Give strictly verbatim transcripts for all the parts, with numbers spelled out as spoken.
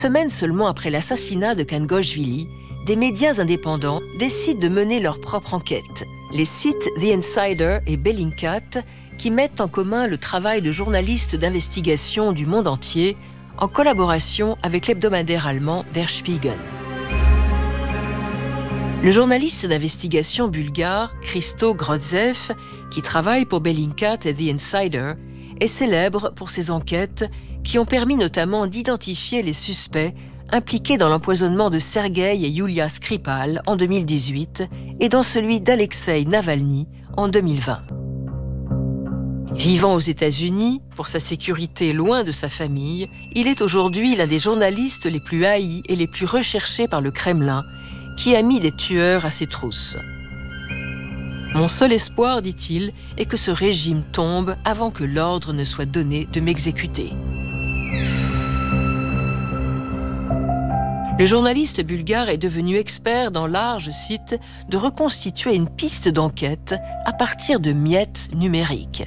Semaines seulement après l'assassinat de Kangoshvili, des médias indépendants décident de mener leur propre enquête. Les sites The Insider et Bellingcat qui mettent en commun le travail de journalistes d'investigation du monde entier en collaboration avec l'hebdomadaire allemand Der Spiegel. Le journaliste d'investigation bulgare Christo Grotzev, qui travaille pour Bellingcat et The Insider, est célèbre pour ses enquêtes qui ont permis notamment d'identifier les suspects impliqués dans l'empoisonnement de Sergueï et Yulia Skripal en deux mille dix-huit et dans celui d'Alexeï Navalny en deux mille vingt. Vivant aux États-Unis, pour sa sécurité loin de sa famille, il est aujourd'hui l'un des journalistes les plus haïs et les plus recherchés par le Kremlin, qui a mis des tueurs à ses trousses. Mon seul espoir, dit-il, est que ce régime tombe avant que l'ordre ne soit donné de m'exécuter. Le journaliste bulgare est devenu expert dans l'art, je cite, de reconstituer une piste d'enquête à partir de miettes numériques.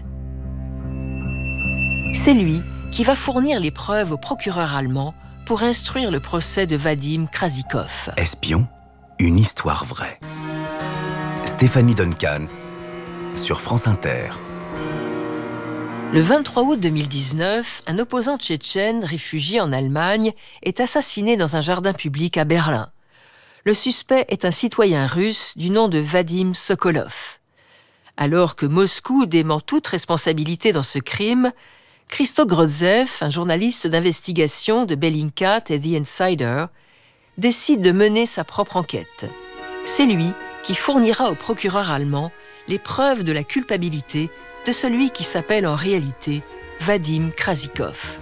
C'est lui qui va fournir les preuves au procureur allemand pour instruire le procès de Vadim Krasikov. Espion, une histoire vraie. Stéphanie Duncan, sur France Inter. Le vingt-trois août deux mille dix-neuf, un opposant tchétchène réfugié en Allemagne est assassiné dans un jardin public à Berlin. Le suspect est un citoyen russe du nom de Vadim Sokolov. Alors que Moscou dément toute responsabilité dans ce crime, Christo Grotzev, un journaliste d'investigation de Bellingcat et The Insider, décide de mener sa propre enquête. C'est lui qui fournira au procureur allemand les preuves de la culpabilité de celui qui s'appelle en réalité Vadim Krasikov.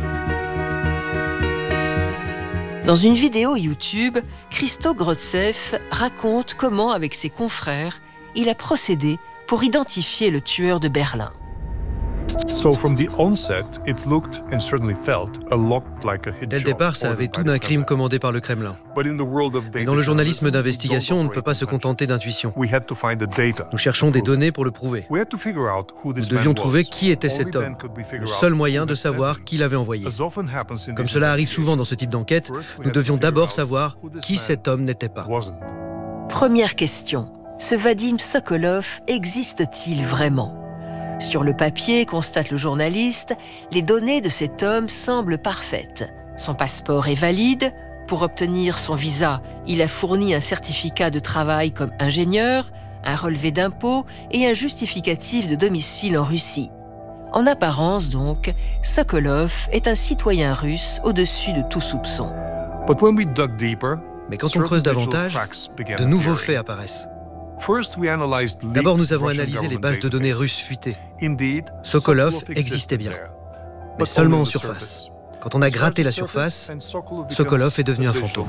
Dans une vidéo YouTube, Christo Grotzev raconte comment, avec ses confrères, il a procédé pour identifier le tueur de Berlin. So from the onset, it looked and certainly felt a lot like a hit job. Dès le départ, ça avait tout d'un crime commandé par le Kremlin. Mais dans le journalisme d'investigation, on ne peut pas se contenter d'intuition. Nous cherchons des données pour le prouver. Nous devions trouver qui était cet homme, le seul moyen de savoir qui l'avait envoyé. Comme cela arrive souvent dans ce type d'enquête, nous devions d'abord savoir qui cet homme n'était pas. Première question, ce Vadim Sokolov existe-t-il vraiment ? Sur le papier, constate le journaliste, les données de cet homme semblent parfaites. Son passeport est valide. Pour obtenir son visa, il a fourni un certificat de travail comme ingénieur, un relevé d'impôts et un justificatif de domicile en Russie. En apparence donc, Sokolov est un citoyen russe au-dessus de tout soupçon. Mais quand on creuse davantage, de nouveaux faits apparaissent. D'abord, nous avons analysé les bases de données russes fuitées. Sokolov existait bien, mais seulement en surface. Quand on a gratté la surface, Sokolov est devenu un fantôme.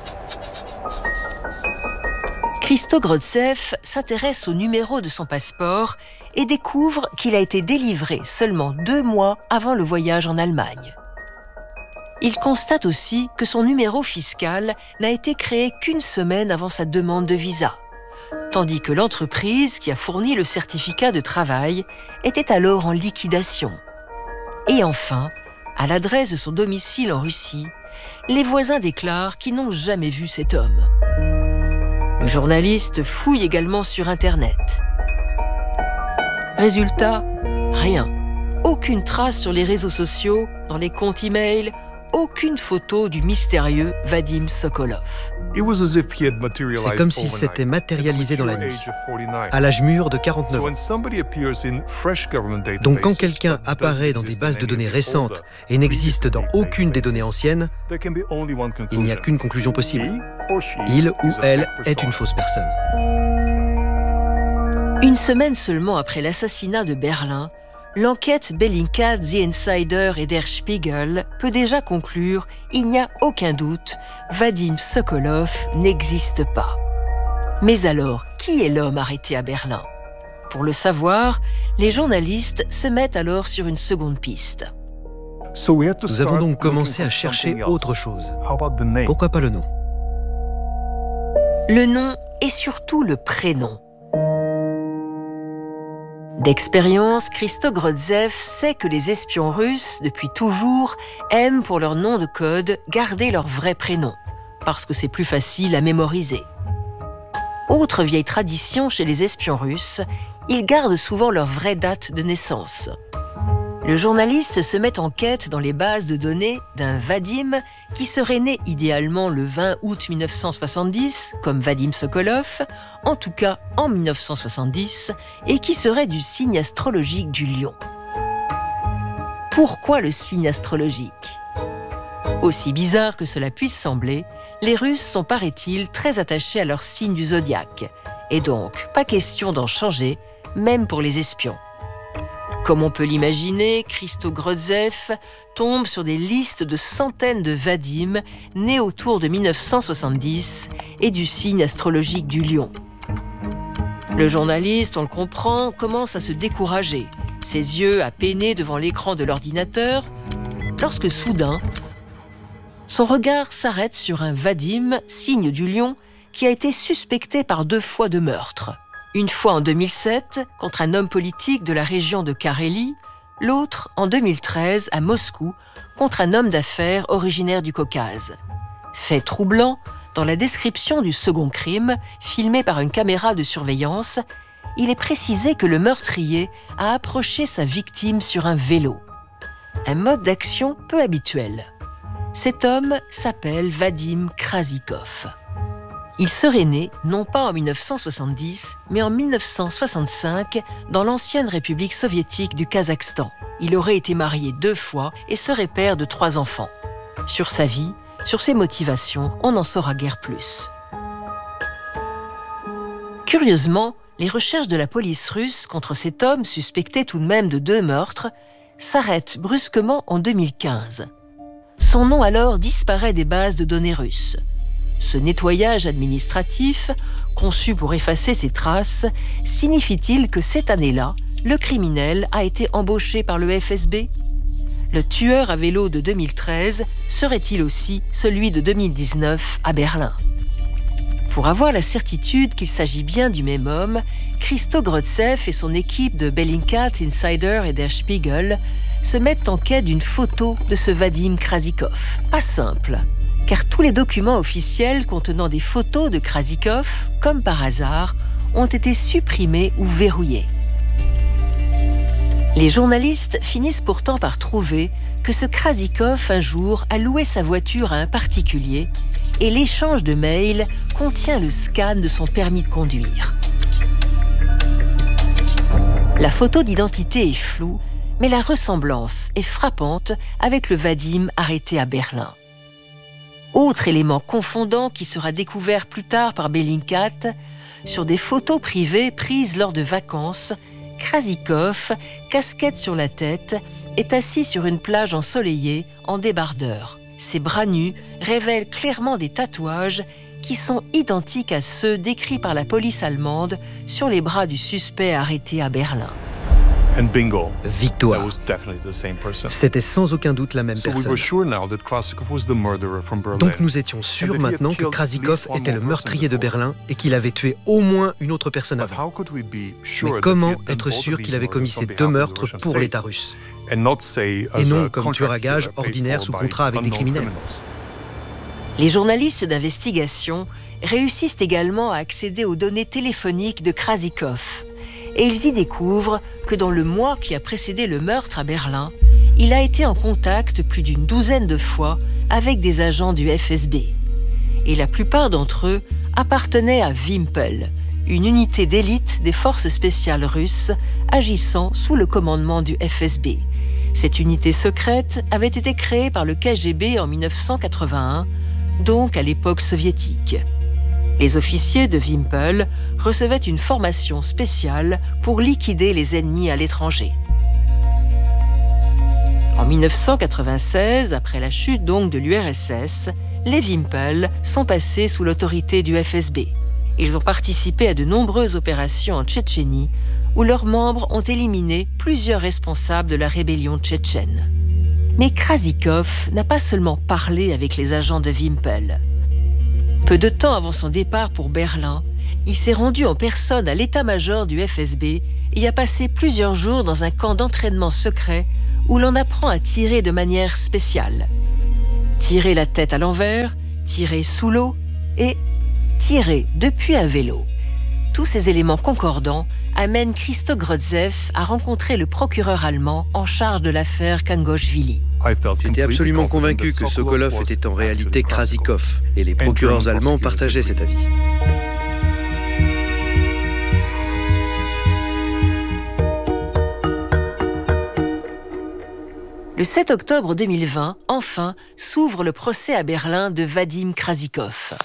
Christo Grotzev s'intéresse au numéro de son passeport et découvre qu'il a été délivré seulement deux mois avant le voyage en Allemagne. Il constate aussi que son numéro fiscal n'a été créé qu'une semaine avant sa demande de visa, tandis que l'entreprise qui a fourni le certificat de travail était alors en liquidation. Et enfin, à l'adresse de son domicile en Russie, les voisins déclarent qu'ils n'ont jamais vu cet homme. Le journaliste fouille également sur Internet. Résultat, rien. Aucune trace sur les réseaux sociaux, dans les comptes e-mail, aucune photo du mystérieux Vadim Sokolov. C'est comme s'il s'était matérialisé dans la nuit, à l'âge mûr de quarante-neuf ans. Donc quand quelqu'un apparaît dans des bases de données récentes et n'existe dans aucune des données anciennes, il n'y a qu'une conclusion possible. Il ou elle est une fausse personne. Une semaine seulement après l'assassinat de Berlin, l'enquête Bellingcat, The Insider et Der Spiegel peut déjà conclure « Il n'y a aucun doute, Vadim Sokolov n'existe pas ». Mais alors, qui est l'homme arrêté à Berlin ? Pour le savoir, les journalistes se mettent alors sur une seconde piste. Nous avons donc commencé à chercher autre chose. Pourquoi pas le nom ? Le nom et surtout le prénom. D'expérience, Christo Grotzev sait que les espions russes, depuis toujours, aiment pour leur nom de code garder leur vrai prénom, parce que c'est plus facile à mémoriser. Autre vieille tradition chez les espions russes, ils gardent souvent leur vraie date de naissance. Le journaliste se met en quête dans les bases de données d'un Vadim qui serait né idéalement le vingt août mille neuf cent soixante-dix, comme Vadim Sokolov, en tout cas en mille neuf cent soixante-dix, et qui serait du signe astrologique du lion. Pourquoi le signe astrologique ? Aussi bizarre que cela puisse sembler, les Russes sont, paraît-il, très attachés à leur signe du zodiaque, et donc pas question d'en changer, même pour les espions. Comme on peut l'imaginer, Christo Grotzev tombe sur des listes de centaines de Vadim nés autour de mille neuf cent soixante-dix et du signe astrologique du lion. Le journaliste, on le comprend, commence à se décourager, ses yeux à peiner devant l'écran de l'ordinateur, lorsque soudain, son regard s'arrête sur un Vadim, signe du lion, qui a été suspecté par deux fois de meurtre. Une fois en deux mille sept, contre un homme politique de la région de Carélie, l'autre en deux mille treize à Moscou, contre un homme d'affaires originaire du Caucase. Fait troublant, dans la description du second crime, filmé par une caméra de surveillance, il est précisé que le meurtrier a approché sa victime sur un vélo. Un mode d'action peu habituel. Cet homme s'appelle Vadim Krasikov. Il serait né, non pas en mille neuf cent soixante-dix, mais en mille neuf cent soixante-cinq, dans l'ancienne République soviétique du Kazakhstan. Il aurait été marié deux fois et serait père de trois enfants. Sur sa vie, sur ses motivations, on n'en saura guère plus. Curieusement, les recherches de la police russe contre cet homme, suspecté tout de même de deux meurtres, s'arrêtent brusquement en deux mille quinze. Son nom alors disparaît des bases de données russes. Ce nettoyage administratif, conçu pour effacer ses traces, signifie-t-il que cette année-là, le criminel a été embauché par le F S B ? Le tueur à vélo de deux mille treize serait-il aussi celui de deux mille dix-neuf à Berlin ? Pour avoir la certitude qu'il s'agit bien du même homme, Christo Grotzev et son équipe de Bellingcat, Insider et Der Spiegel se mettent en quête d'une photo de ce Vadim Krasikov. Pas simple, car tous les documents officiels contenant des photos de Krasikov, comme par hasard, ont été supprimés ou verrouillés. Les journalistes finissent pourtant par trouver que ce Krasikov, un jour, a loué sa voiture à un particulier et l'échange de mails contient le scan de son permis de conduire. La photo d'identité est floue, mais la ressemblance est frappante avec le Vadim arrêté à Berlin. Autre élément confondant qui sera découvert plus tard par Bellingcat, sur des photos privées prises lors de vacances, Krasikov, casquette sur la tête, est assis sur une plage ensoleillée en débardeur. Ses bras nus révèlent clairement des tatouages qui sont identiques à ceux décrits par la police allemande sur les bras du suspect arrêté à Berlin. And bingo, victoire. That was definitely the same person. C'était sans aucun doute la même So personne. we were sure now that Krasikov was the murderer from Berlin. Donc nous étions sûrs maintenant que Krasikov était le meurtrier de Berlin et qu'il avait tué au moins une autre personne avant. Mais comment être sûr qu'il avait commis ces deux meurtres pour l'État russe ? Et non comme tueur à gages ordinaire sous contrat avec des criminels. Les journalistes d'investigation réussissent également à accéder aux données téléphoniques de Krasikov. Et ils y découvrent que dans le mois qui a précédé le meurtre à Berlin, il a été en contact plus d'une douzaine de fois avec des agents du F S B. Et la plupart d'entre eux appartenaient à Vimpel, une unité d'élite des forces spéciales russes agissant sous le commandement du F S B. Cette unité secrète avait été créée par le K G B en mille neuf cent quatre-vingt-un, donc à l'époque soviétique. Les officiers de Vimpel recevaient une formation spéciale pour liquider les ennemis à l'étranger. En mille neuf cent quatre-vingt-seize, après la chute donc de l'U R S S, les Vimpel sont passés sous l'autorité du F S B. Ils ont participé à de nombreuses opérations en Tchétchénie, où leurs membres ont éliminé plusieurs responsables de la rébellion tchétchène. Mais Krasikov n'a pas seulement parlé avec les agents de Vimpel. Peu de temps avant son départ pour Berlin, il s'est rendu en personne à l'état-major du F S B y a passé plusieurs jours dans un camp d'entraînement secret où l'on apprend à tirer de manière spéciale. Tirer la tête à l'envers, tirer sous l'eau et tirer depuis un vélo. Tous ces éléments concordants amènent Christo Grotzev à rencontrer le procureur allemand en charge de l'affaire Kangoshvili. J'étais absolument convaincu que Sokolov était en réalité Krasikov, et les procureurs allemands partageaient cet avis. Le sept octobre deux mille vingt, enfin, s'ouvre le procès à Berlin de Vadim Krasikov.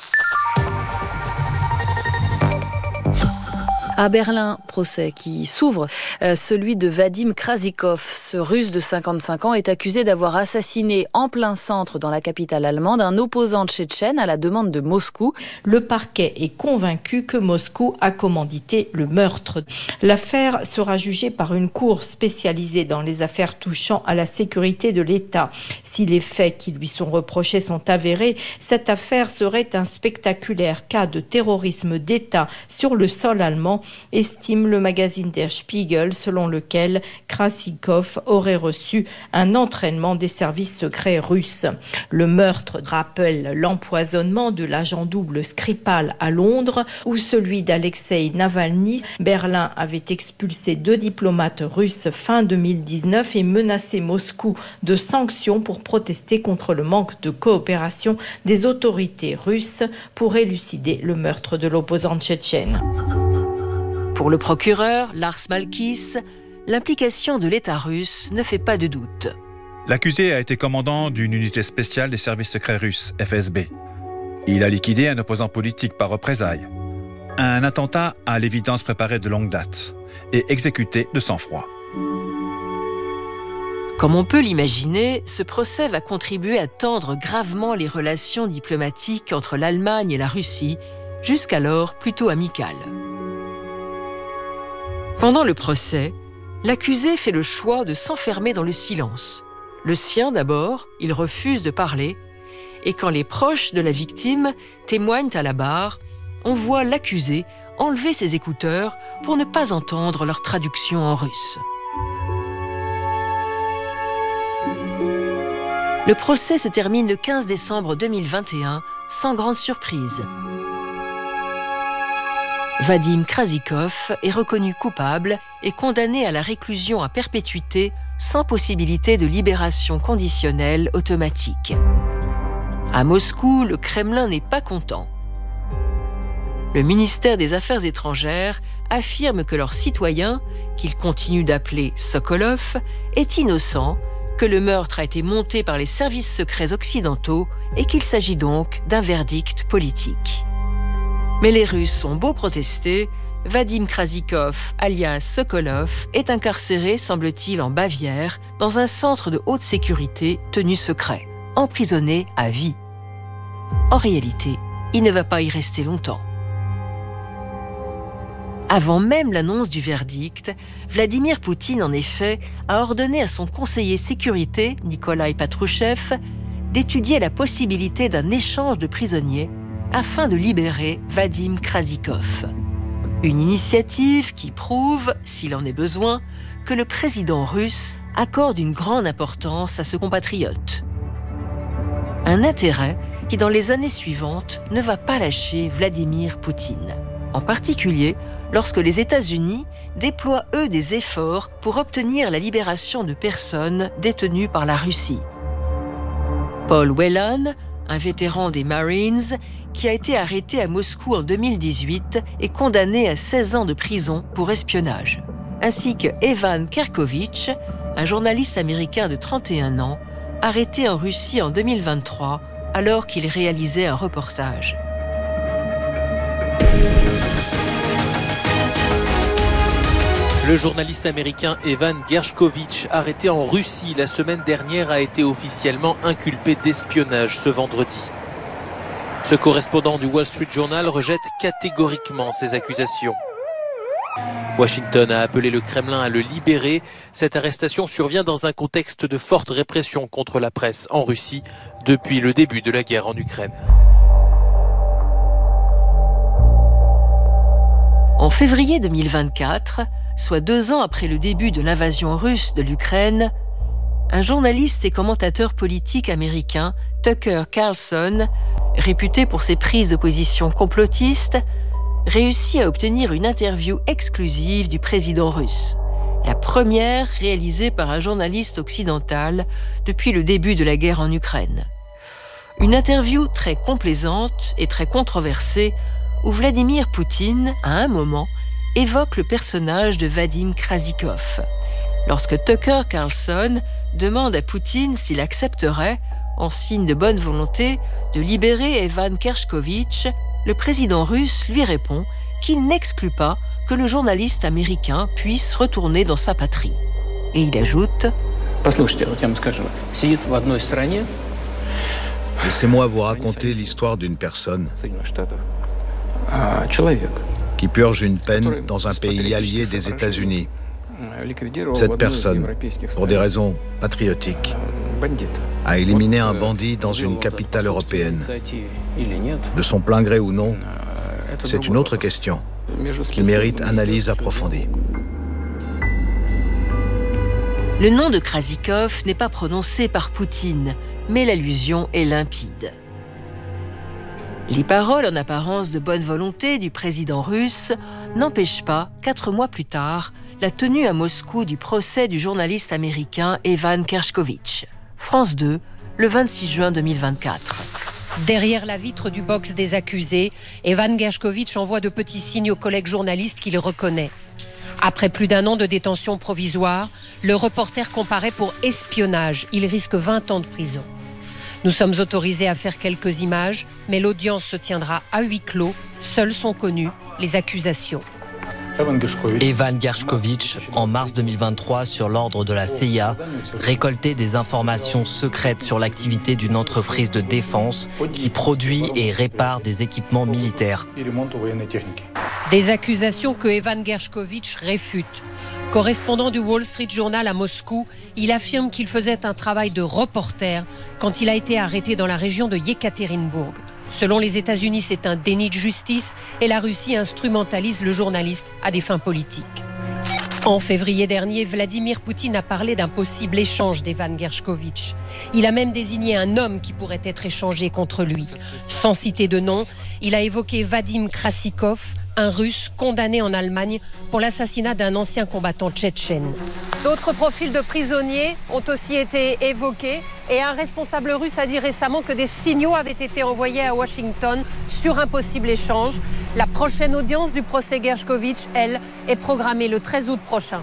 À Berlin, procès qui s'ouvre, euh, celui de Vadim Krasikov. Ce Russe de cinquante-cinq ans est accusé d'avoir assassiné en plein centre dans la capitale allemande un opposant tchétchène à la demande de Moscou. Le parquet est convaincu que Moscou a commandité le meurtre. L'affaire sera jugée par une cour spécialisée dans les affaires touchant à la sécurité de l'État. Si les faits qui lui sont reprochés sont avérés, cette affaire serait un spectaculaire cas de terrorisme d'État sur le sol allemand, estime le magazine Der Spiegel, selon lequel Krasikov aurait reçu un entraînement des services secrets russes. Le meurtre rappelle l'empoisonnement de l'agent double Skripal à Londres ou celui d'Alexei Navalny. Berlin avait expulsé deux diplomates russes fin deux mille dix-neuf et menacé Moscou de sanctions pour protester contre le manque de coopération des autorités russes pour élucider le meurtre de l'opposant tchétchène. Pour le procureur, Lars Malkis, l'implication de l'État russe ne fait pas de doute. L'accusé a été commandant d'une unité spéciale des services secrets russes, F S B. Il a liquidé un opposant politique par représailles. Un attentat à l'évidence préparé de longue date et exécuté de sang-froid. Comme on peut l'imaginer, ce procès va contribuer à tendre gravement les relations diplomatiques entre l'Allemagne et la Russie, jusqu'alors plutôt amicales. Pendant le procès, l'accusé fait le choix de s'enfermer dans le silence. Le sien d'abord, il refuse de parler, et quand les proches de la victime témoignent à la barre, on voit l'accusé enlever ses écouteurs pour ne pas entendre leur traduction en russe. Le procès se termine le quinze décembre deux mille vingt et un, sans grande surprise. Vadim Krasikov est reconnu coupable et condamné à la réclusion à perpétuité sans possibilité de libération conditionnelle automatique. À Moscou, le Kremlin n'est pas content. Le ministère des Affaires étrangères affirme que leur citoyen, qu'il continue d'appeler Sokolov, est innocent, que le meurtre a été monté par les services secrets occidentaux et qu'il s'agit donc d'un verdict politique. Mais les Russes ont beau protester, Vadim Krasikov, alias Sokolov, est incarcéré, semble-t-il, en Bavière, dans un centre de haute sécurité tenu secret, emprisonné à vie. En réalité, il ne va pas y rester longtemps. Avant même l'annonce du verdict, Vladimir Poutine, en effet, a ordonné à son conseiller sécurité, Nikolai Patrushev, d'étudier la possibilité d'un échange de prisonniers afin de libérer Vadim Krasikov. Une initiative qui prouve, s'il en est besoin, que le président russe accorde une grande importance à ce compatriote. Un intérêt qui, dans les années suivantes, ne va pas lâcher Vladimir Poutine. En particulier, lorsque les États-Unis déploient, eux, des efforts pour obtenir la libération de personnes détenues par la Russie. Paul Whelan, un vétéran des Marines, qui a été arrêté à Moscou en deux mille dix-huit et condamné à seize ans de prison pour espionnage, ainsi que Evan Kerkovich, un journaliste américain de trente et un ans, arrêté en Russie en deux mille vingt-trois alors qu'il réalisait un reportage. Le journaliste américain Evan Gershkovich, arrêté en Russie la semaine dernière, a été officiellement inculpé d'espionnage ce vendredi. Ce correspondant du Wall Street Journal rejette catégoriquement ces accusations. Washington a appelé le Kremlin à le libérer. Cette arrestation survient dans un contexte de forte répression contre la presse en Russie depuis le début de la guerre en Ukraine. En février deux mille vingt-quatre, soit deux ans après le début de l'invasion russe de l'Ukraine, un journaliste et commentateur politique américain, Tucker Carlson, réputé pour ses prises de position complotistes, réussit à obtenir une interview exclusive du président russe, la première réalisée par un journaliste occidental depuis le début de la guerre en Ukraine. Une interview très complaisante et très controversée où Vladimir Poutine, à un moment, évoque le personnage de Vadim Krasikov. Lorsque Tucker Carlson demande à Poutine s'il accepterait, en signe de bonne volonté, de libérer Evan Gershkovitch, le président russe lui répond qu'il n'exclut pas que le journaliste américain puisse retourner dans sa patrie. Et il ajoute « Laissez-moi vous raconter l'histoire d'une personne qui purge une peine dans un pays allié des États-Unis. Cette personne, pour des raisons patriotiques, a éliminé un bandit dans une capitale européenne. De son plein gré ou non, c'est une autre question qui mérite analyse approfondie. » Le nom de Krasikov n'est pas prononcé par Poutine, mais l'allusion est limpide. Les paroles en apparence de bonne volonté du président russe n'empêchent pas, quatre mois plus tard, la tenue à Moscou du procès du journaliste américain Evan Gershkovitch. France deux, le vingt-six juin deux mille vingt-quatre. Derrière la vitre du box des accusés, Evan Gershkovitch envoie de petits signes aux collègues journalistes qu'il reconnaît. Après plus d'un an de détention provisoire, le reporter comparaît pour espionnage. Il risque vingt ans de prison. Nous sommes autorisés à faire quelques images, mais l'audience se tiendra à huis clos. Seules sont connues les accusations. Evan Gershkovitch, en mars deux mille vingt-trois, sur l'ordre de la C I A, récoltait des informations secrètes sur l'activité d'une entreprise de défense qui produit et répare des équipements militaires. Des accusations que Evan Gershkovitch réfute. Correspondant du Wall Street Journal à Moscou, il affirme qu'il faisait un travail de reporter quand il a été arrêté dans la région de Yekaterinbourg. Selon les États-Unis, c'est un déni de justice et la Russie instrumentalise le journaliste à des fins politiques. En février dernier, Vladimir Poutine a parlé d'un possible échange d'Evan Gershkovitch. Il a même désigné un homme qui pourrait être échangé contre lui. Sans citer de nom, il a évoqué Vadim Krasikov, un Russe condamné en Allemagne pour l'assassinat d'un ancien combattant tchétchène. D'autres profils de prisonniers ont aussi été évoqués et un responsable russe a dit récemment que des signaux avaient été envoyés à Washington sur un possible échange. La prochaine audience du procès Gershkovitch, elle, est programmée le treize août prochain.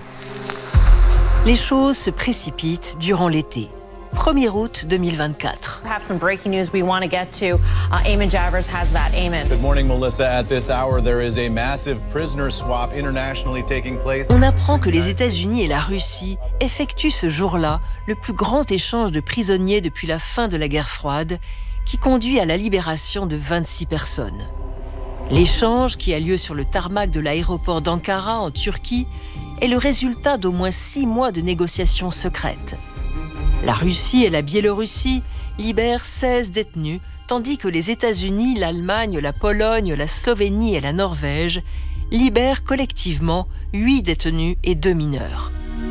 Les choses se précipitent durant l'été. premier août deux mille vingt-quatre. We have some breaking news we want to get to. Uh, Eamon Javers has that. Eamon. Good morning, Melissa. At this hour, there is a massive prisoner swap internationally taking place. On apprend que les États-Unis et la Russie effectuent ce jour-là le plus grand échange de prisonniers depuis la fin de la guerre froide, qui conduit à la libération de vingt-six personnes. L'échange, qui a lieu sur le tarmac de l'aéroport d'Ankara en Turquie, est le résultat d'au moins six mois de négociations secrètes. La Russie et la Biélorussie libèrent seize détenus, tandis que les États-Unis, l'Allemagne, la Pologne, la Slovénie et la Norvège libèrent collectivement huit détenus et deux mineurs.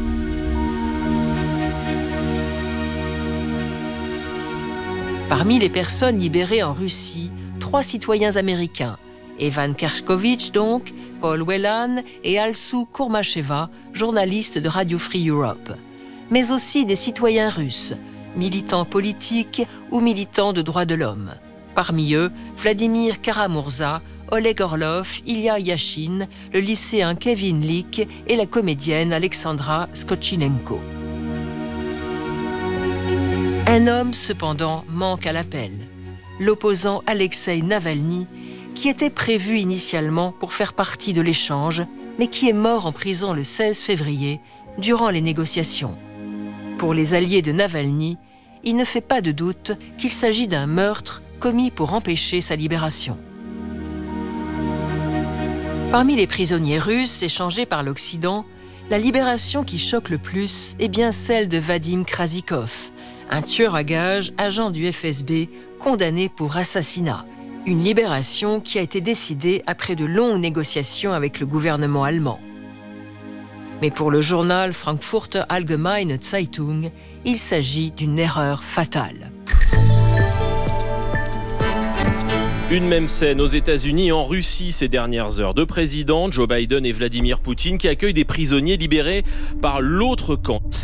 Parmi les personnes libérées en Russie, trois citoyens américains, Evan Gershkovitch donc, Paul Whelan et Alsou Kourmacheva, journalistes de Radio Free Europe, mais aussi des citoyens russes, militants politiques ou militants de droits de l'homme. Parmi eux, Vladimir Karamurza, Oleg Orlov, Ilya Yashin, le lycéen Kevin Lick et la comédienne Alexandra Skotchinenko. Un homme, cependant, manque à l'appel. L'opposant Alexei Navalny, qui était prévu initialement pour faire partie de l'échange, mais qui est mort en prison le seize février, durant les négociations. Pour les alliés de Navalny, il ne fait pas de doute qu'il s'agit d'un meurtre commis pour empêcher sa libération. Parmi les prisonniers russes échangés par l'Occident, la libération qui choque le plus est bien celle de Vadim Krasikov, un tueur à gages, agent du F S B, condamné pour assassinat. Une libération qui a été décidée après de longues négociations avec le gouvernement allemand. Mais pour le journal Frankfurter Allgemeine Zeitung, il s'agit d'une erreur fatale. Une même scène aux États-Unis et en Russie ces dernières heures. Deux présidents, Joe Biden et Vladimir Poutine, qui accueillent des prisonniers libérés par l'autre camp.